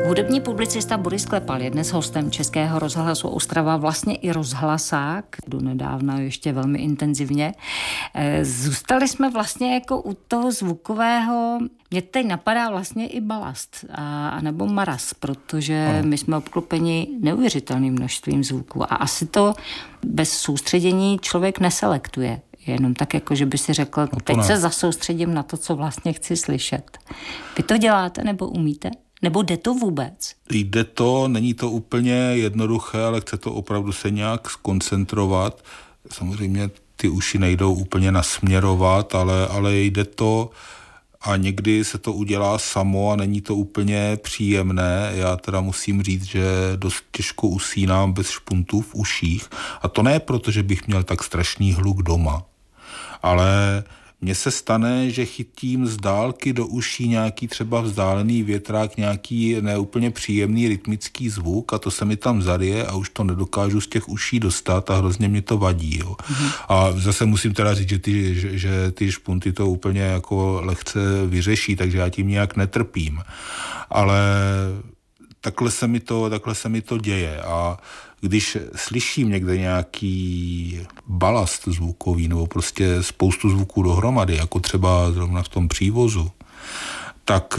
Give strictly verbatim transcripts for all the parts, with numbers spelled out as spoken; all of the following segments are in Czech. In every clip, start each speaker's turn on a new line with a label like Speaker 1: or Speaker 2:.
Speaker 1: Hudební publicista Boris Klepal je dnes hostem Českého rozhlasu Ostrava, vlastně i rozhlasák, do nedávna ještě velmi intenzivně. Zůstali jsme vlastně jako u toho zvukového, mě teď napadá vlastně i balast, a, a nebo maras, protože ano. My jsme obklopeni neuvěřitelným množstvím zvuků a asi to bez soustředění člověk neselektuje. Jenom tak, jako že by si řekl, no teď ne. se zasoustředím na to, co vlastně chci slyšet. Vy to děláte nebo umíte? Nebo jde to vůbec?
Speaker 2: Jde to, není to úplně jednoduché, ale chce to opravdu se nějak zkoncentrovat. Samozřejmě ty uši nejdou úplně nasměrovat, ale, ale jde to a někdy se to udělá samo a není to úplně příjemné. Já teda musím říct, že dost těžko usínám bez špuntů v uších. A to ne proto, že bych měl tak strašný hluk doma, ale mně se stane, že chytím z dálky do uší nějaký třeba vzdálený větrák, nějaký neúplně příjemný rytmický zvuk a to se mi tam zaryje a už to nedokážu z těch uší dostat a hrozně mě to vadí. Jo. Mm-hmm. A zase musím teda říct, že ty, že, že ty špunty to úplně jako lehce vyřeší, takže já tím nějak netrpím. Ale takhle se mi to, takhle se mi to děje a když slyším někde nějaký balast zvukový nebo prostě spoustu zvuků dohromady, jako třeba zrovna v tom přívozu, tak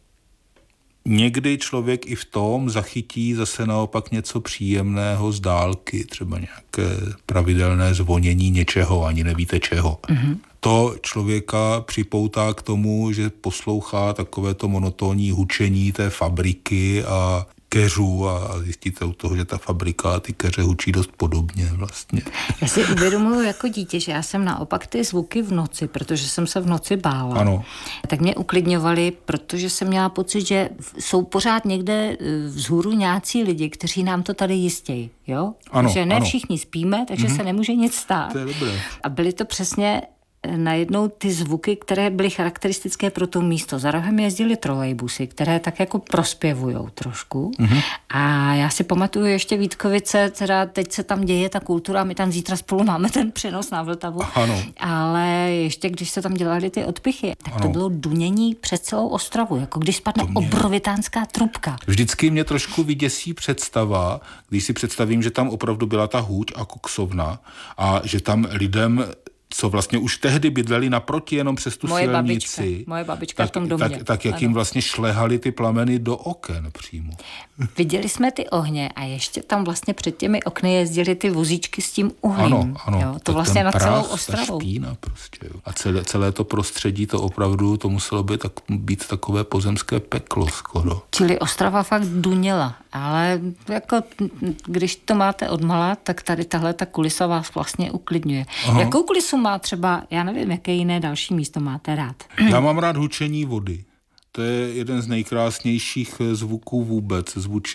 Speaker 2: někdy člověk i v tom zachytí zase naopak něco příjemného z dálky, třeba nějaké pravidelné zvonění něčeho, ani nevíte čeho. Mm-hmm. To člověka připoutá k tomu, že poslouchá takovéto monotónní hučení té fabriky a keřů a zjistíte u toho, že ta fabrika a ty keře hučí dost podobně vlastně.
Speaker 1: Já si uvědomuji jako dítě, že já jsem naopak ty zvuky v noci, protože jsem se v noci bála.
Speaker 2: Ano.
Speaker 1: Tak mě uklidňovali, protože jsem měla pocit, že jsou pořád někde vzhůru nějací lidi, kteří nám to tady jistějí. Jo?
Speaker 2: Ano,
Speaker 1: že ne
Speaker 2: ano.
Speaker 1: Všichni spíme, takže mm-hmm. se nemůže nic stát.
Speaker 2: To je dobré.
Speaker 1: A byly to přesně najednou ty zvuky, které byly charakteristické pro to místo. Za rohem jezdily trolejbusy, které tak jako prospěvujou trošku. Mm-hmm. A já si pamatuju ještě Vítkovice, teda teď se tam děje ta kultura, my tam zítra spolu máme ten přenos na Vltavu.
Speaker 2: Ano.
Speaker 1: Ale ještě když se tam dělaly ty odpichy, tak
Speaker 2: ano.
Speaker 1: to bylo dunění před celou Ostravu, jako když spadne mě... obrovitánská trubka.
Speaker 2: Vždycky mě trošku vyděsí představa, když si představím, že tam opravdu byla ta hůť a koksovna a že tam lidem co vlastně už tehdy bydleli naproti jenom přes tu
Speaker 1: moje
Speaker 2: silnici.
Speaker 1: Babička, moje babička
Speaker 2: tak,
Speaker 1: v tom domě.
Speaker 2: Tak, tak jak ano. jim vlastně šlehaly ty plameny do oken přímo.
Speaker 1: Viděli jsme ty ohně a ještě tam vlastně před těmi okny jezdily ty vozíčky s tím uhlím.
Speaker 2: Ano, ano.
Speaker 1: Jo, to vlastně na celou Ostravou.
Speaker 2: Ta špína prostě. Jo. A celé, celé to prostředí, to opravdu, to muselo být, tak, být takové pozemské peklo skoro.
Speaker 1: Čili Ostrava fakt duněla, ale jako když to máte odmala, tak tady tahle ta kulisa vás vlastně uklidňuje. Aha. Jakou kulisu má třeba, já nevím, jaké jiné další místo máte rád?
Speaker 2: Já mám rád hučení vody. To je jeden z nejkrásnějších zvuků vůbec. Zvuč, eh,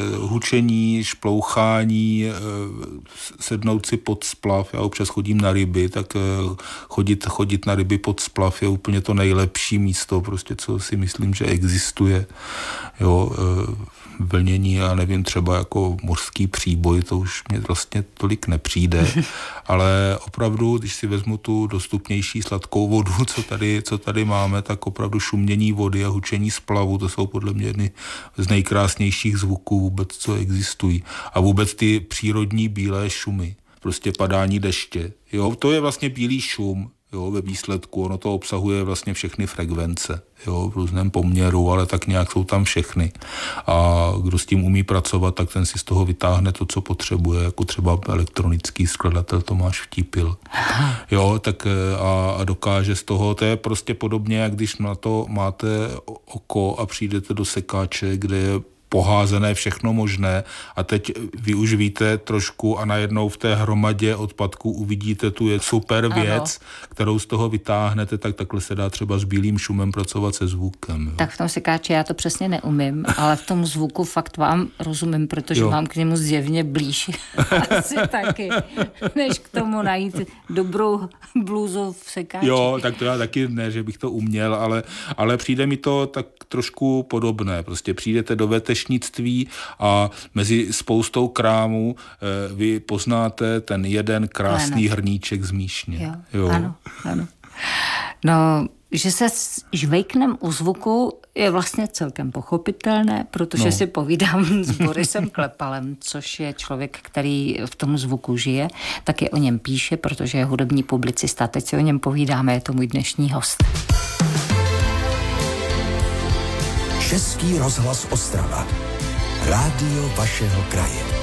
Speaker 2: hučení, šplouchání, eh, sednout si pod splav. Já občas chodím na ryby, tak eh, chodit, chodit na ryby pod splav je úplně to nejlepší místo, prostě co si myslím, že existuje. Jo, eh, vlnění, já nevím, třeba jako mořský příboj, to už mě vlastně tolik nepřijde, ale opravdu, když si vezmu tu dostupnější sladkou vodu, co tady, co tady máme, tak opravdu šumění vody a hučení splavu, to jsou podle mě jedny z nejkrásnějších zvuků vůbec, co existují. A vůbec ty přírodní bílé šumy, prostě padání deště. Jo, to je vlastně bílý šum. Jo, ve výsledku ono to obsahuje vlastně všechny frekvence, jo, v různém poměru, ale tak nějak jsou tam všechny. A kdo s tím umí pracovat, tak ten si z toho vytáhne to, co potřebuje, jako třeba elektronický skladatel Tomáš Vtípil. Jo, tak a, a dokáže z toho, to je prostě podobně, jak když na to máte oko a přijdete do sekáče, kde je poházené všechno možné a teď vy už víte trošku a najednou v té hromadě odpadků uvidíte tu je super věc, ano. kterou z toho vytáhnete, tak takhle se dá třeba s bílým šumem pracovat se zvukem. Jo.
Speaker 1: Tak v tom sekáči já to přesně neumím, ale v tom zvuku fakt vám rozumím, protože jo. mám k němu zjevně blíž asi taky, než k tomu najít dobrou blůzu v sekáči.
Speaker 2: Jo, tak to já taky ne, že bych to uměl, ale, ale přijde mi to tak trošku podobné. Prostě přijdete do vetešnictví a mezi spoustou krámů eh, vy poznáte ten jeden krásný ano. hrníček z Míšně.
Speaker 1: Jo, jo. Ano, ano. No, že se žvejknem u zvuku je vlastně celkem pochopitelné, protože no. si povídám s Borisem Klepalem, což je člověk, který v tom zvuku žije, taky o něm píše, protože je hudební publicista. Teď si o něm povídáme, je to můj dnešní host.
Speaker 3: Český rozhlas Ostrava. Rádio vašeho kraje.